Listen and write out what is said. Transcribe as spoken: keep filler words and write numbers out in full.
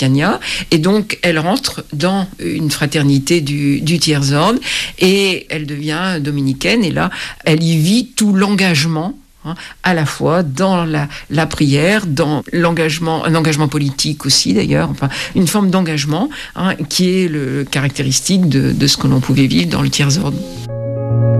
Christiania, et donc elle rentre dans une fraternité du, du Tiers-Ordre, et elle devient dominicaine, et là, elle y vit tout l'engagement, hein, à la fois dans la, la prière, dans l'engagement, un engagement politique aussi d'ailleurs, enfin une forme d'engagement, hein, qui est le caractéristique de, de ce que l'on pouvait vivre dans le Tiers-Ordre.